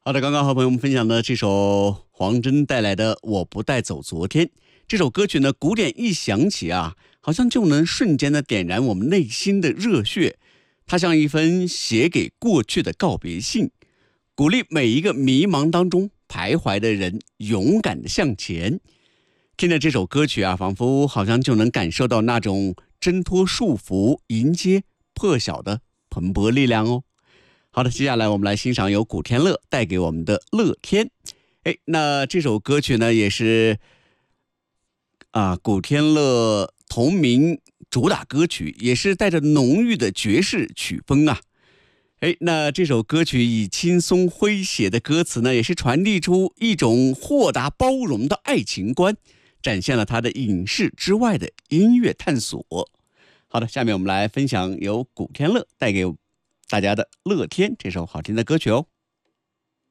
好的，刚刚和朋友们分享的这首黄真带来的《我不带走昨天》这首歌曲呢，鼓点一响起啊，好像就能瞬间的点燃我们内心的热血。它像一封写给过去的告别信，鼓励每一个迷茫当中徘徊的人勇敢的向前。听着这首歌曲啊，仿佛好像就能感受到那种挣脱束缚、迎接破晓的蓬勃力量哦。好的，接下来我们来欣赏由古天乐带给我们的乐天。那这首歌曲呢，也是古天乐同名主打歌曲，也是带着浓郁的爵士曲风啊。那这首歌曲以轻松诙谐的歌词呢，也是传递出一种豁达包容的爱情观，展现了他的影视之外的音乐探索。好的，下面我们来分享由古天乐带给大家的《乐天》这首好听的歌曲哦。